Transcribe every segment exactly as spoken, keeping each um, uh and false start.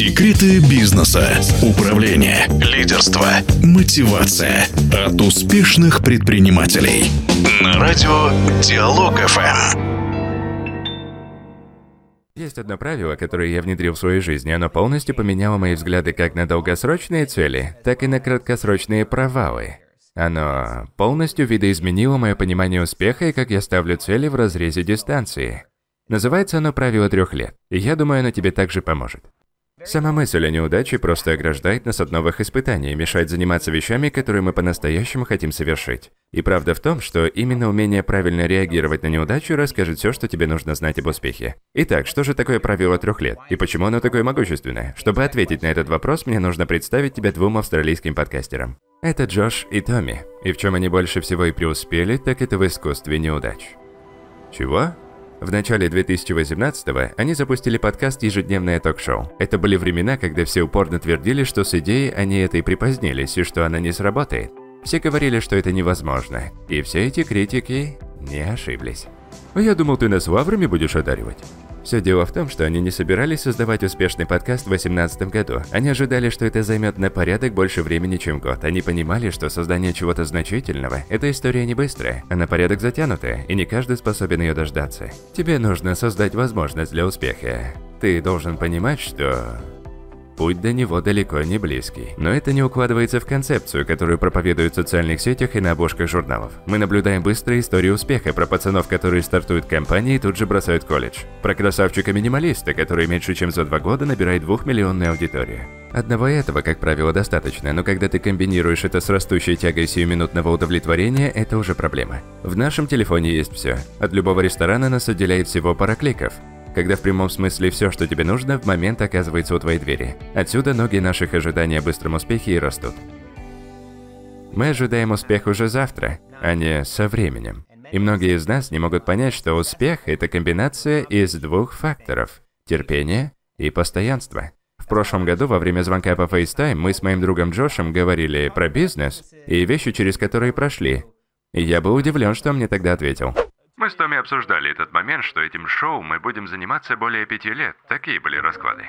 Секреты бизнеса, управления, лидерства, мотивация от успешных предпринимателей. На радио Диалог-эф эм. Есть одно правило, которое я внедрил в свою жизнь, и оно полностью поменяло мои взгляды как на долгосрочные цели, так и на краткосрочные провалы. Оно полностью видоизменило мое понимание успеха и как я ставлю цели в разрезе дистанции. Называется оно «Правило трех лет», и я думаю, оно тебе также поможет. Сама мысль о неудаче просто ограждает нас от новых испытаний и мешает заниматься вещами, которые мы по-настоящему хотим совершить. И правда в том, что именно умение правильно реагировать на неудачу расскажет все, что тебе нужно знать об успехе. Итак, что же такое правило трех лет? И почему оно такое могущественное? Чтобы ответить на этот вопрос, мне нужно представить тебя двум австралийским подкастерам. Это Джош и Томми. И в чем они больше всего и преуспели, так это в искусстве неудач. Чего? В начале две тысячи восемнадцатого они запустили подкаст «Ежедневное ток-шоу». Это были времена, когда все упорно твердили, что с идеей они этой припозднились и что она не сработает. Все говорили, что это невозможно. И все эти критики не ошиблись. «А я думал, ты нас лаврами будешь одаривать». Все дело в том, что они не собирались создавать успешный подкаст в две тысячи восемнадцатом году. Они ожидали, что это займет на порядок больше времени, чем год. Они понимали, что создание чего-то значительного – это история не быстрая, а на порядок затянутая, и не каждый способен ее дождаться. Тебе нужно создать возможность для успеха. Ты должен понимать, что путь до него далеко не близкий. Но это не укладывается в концепцию, которую проповедуют в социальных сетях и на обложках журналов. Мы наблюдаем быстрые истории успеха про пацанов, которые стартуют компании и тут же бросают колледж. Про красавчика-минималиста, который меньше чем за два года набирает двухмиллионную аудиторию. Одного этого, как правило, достаточно, но когда ты комбинируешь это с растущей тягой сиюминутного удовлетворения, это уже проблема. В нашем телефоне есть все. От любого ресторана нас отделяет всего пара кликов. Когда в прямом смысле все, что тебе нужно, в момент оказывается у твоей двери. Отсюда ноги наших ожиданий о быстром успехе и растут. Мы ожидаем успеха уже завтра, а не со временем. И многие из нас не могут понять, что успех – это комбинация из двух факторов – терпения и постоянства. В прошлом году во время звонка по FaceTime мы с моим другом Джошем говорили про бизнес и вещи, через которые прошли. И я был удивлен, что он мне тогда ответил. Мы с Томми обсуждали этот момент, что этим шоу мы будем заниматься более пяти лет. Такие были расклады.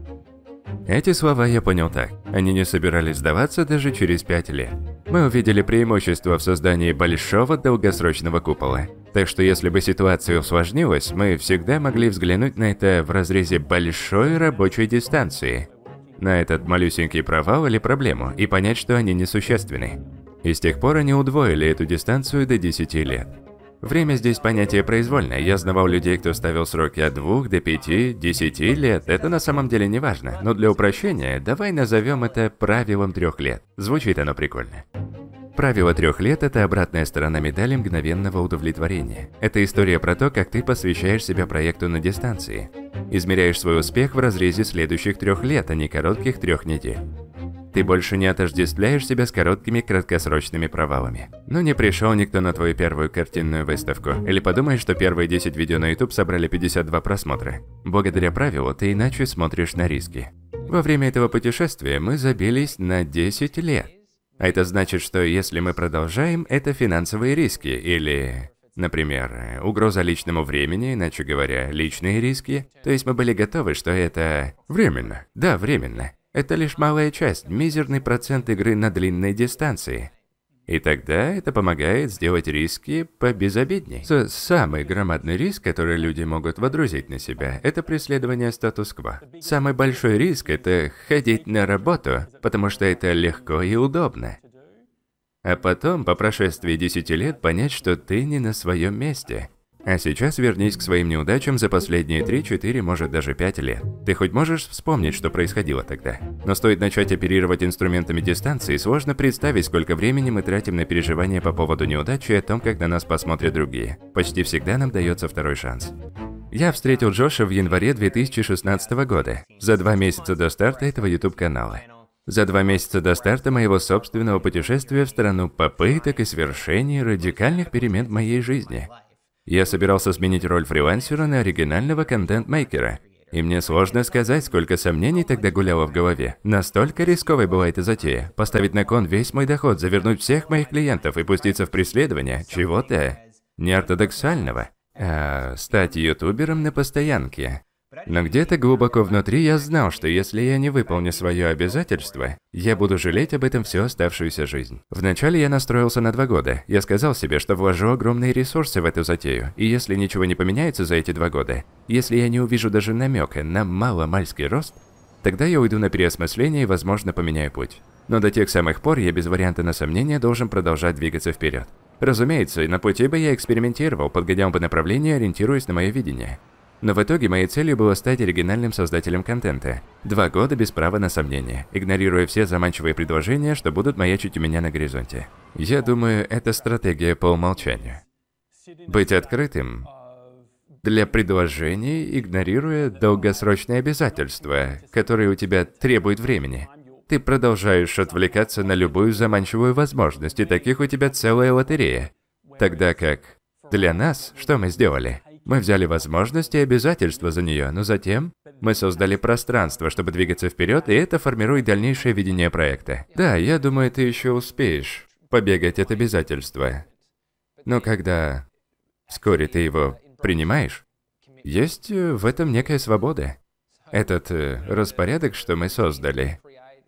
Эти слова я понял так. Они не собирались сдаваться даже через пять лет. Мы увидели преимущество в создании большого долгосрочного купола. Так что если бы ситуация усложнилась, мы всегда могли взглянуть на это в разрезе большой рабочей дистанции. На этот малюсенький провал или проблему и понять, что они несущественны. И с тех пор они удвоили эту дистанцию до десяти лет. Время здесь понятие произвольное. Я знавал людей, кто ставил сроки от двух до пяти, десяти лет. Это на самом деле не важно. Но для упрощения, давай назовем это правилом трех лет. Звучит оно прикольно. Правило трех лет – это обратная сторона медали мгновенного удовлетворения. Это история про то, как ты посвящаешь себя проекту на дистанции. Измеряешь свой успех в разрезе следующих трех лет, а не коротких трех недель. Ты больше не отождествляешь себя с короткими краткосрочными провалами. Ну не пришел никто на твою первую картинную выставку. Или подумаешь, что первые десять видео на YouTube собрали пятьдесят два просмотра. Благодаря правилу ты иначе смотришь на риски. Во время этого путешествия мы забились на десять лет. А это значит, что если мы продолжаем, это финансовые риски или, например, угроза личному времени, иначе говоря, личные риски. То есть мы были готовы, что это временно. Да, временно. Это лишь малая часть, мизерный процент игры на длинной дистанции. И тогда это помогает сделать риски побезобидней. С самый громадный риск, который люди могут водрузить на себя, это преследование статус-кво. Самый большой риск – это ходить на работу, потому что это легко и удобно. А потом, по прошествии десяти лет, понять, что ты не на своем месте. А сейчас вернись к своим неудачам за последние три, четыре, может даже пять лет. Ты хоть можешь вспомнить, что происходило тогда? Но стоит начать оперировать инструментами дистанции, сложно представить, сколько времени мы тратим на переживания по поводу неудачи и о том, как на нас посмотрят другие. Почти всегда нам дается второй шанс. Я встретил Джоша в январе две тысячи шестнадцатого года, за два месяца до старта этого YouTube-канала. За два месяца до старта моего собственного путешествия в страну попыток и свершений радикальных перемен в моей жизни. Я собирался сменить роль фрилансера на оригинального контент-мейкера. И мне сложно сказать, сколько сомнений тогда гуляло в голове. Настолько рисковой была эта затея. Поставить на кон весь мой доход, завернуть всех моих клиентов и пуститься в преследование чего-то неортодоксального. А стать ютубером на постоянке. Но где-то глубоко внутри я знал, что если я не выполню свое обязательство, я буду жалеть об этом всю оставшуюся жизнь. Вначале я настроился на два года. Я сказал себе, что вложу огромные ресурсы в эту затею, и если ничего не поменяется за эти два года, если я не увижу даже намека на маломальский рост, тогда я уйду на переосмысление и, возможно, поменяю путь. Но до тех самых пор я без варианта на сомнение должен продолжать двигаться вперед. Разумеется, на пути бы я экспериментировал, подгонял бы направление, ориентируясь на мое видение. Но в итоге моей целью было стать оригинальным создателем контента. Два года без права на сомнение, игнорируя все заманчивые предложения, что будут маячить у меня на горизонте. Я думаю, это стратегия по умолчанию. Быть открытым для предложений, игнорируя долгосрочные обязательства, которые у тебя требуют времени. Ты продолжаешь отвлекаться на любую заманчивую возможность, и таких у тебя целая лотерея. Тогда как для нас, что мы сделали? Мы взяли возможности и обязательства за нее, но затем мы создали пространство, чтобы двигаться вперед, и это формирует дальнейшее видение проекта. Да, я думаю, ты еще успеешь побегать от обязательства. Но когда вскоре ты его принимаешь, есть в этом некая свобода. Этот э, распорядок, что мы создали,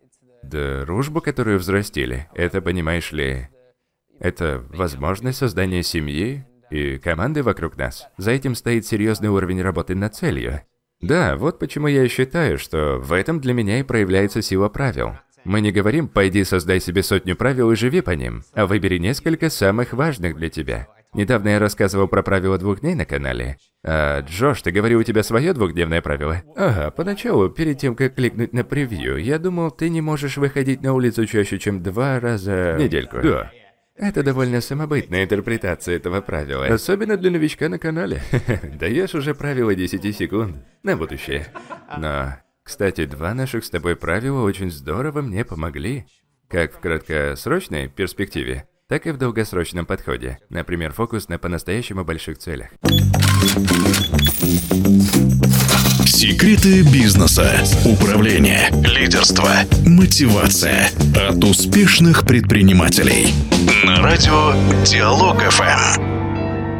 дружбу, которую взрастили, это, понимаешь ли, это возможность создания семьи и команды вокруг нас. За этим стоит серьезный уровень работы над целью. Да, вот почему я и считаю, что в этом для меня и проявляется сила правил. Мы не говорим «пойди создай себе сотню правил и живи по ним», а выбери несколько самых важных для тебя. Недавно я рассказывал про правила двух дней на канале. А, Джош, ты говорил, у тебя свое двухдневное правило? Ага, поначалу, перед тем, как кликнуть на превью, я думал, ты не можешь выходить на улицу чаще, чем два раза в недельку. Да. Это довольно самобытная интерпретация этого правила. Особенно для новичка на канале. Даешь уже правило десяти секунд на будущее. Но, кстати, два наших с тобой правила очень здорово мне помогли. Как в краткосрочной перспективе, так и в долгосрочном подходе. Например, фокус на по-настоящему больших целях. Секреты бизнеса, управление, лидерство, мотивация от успешных предпринимателей. На радио Диалог эф эм.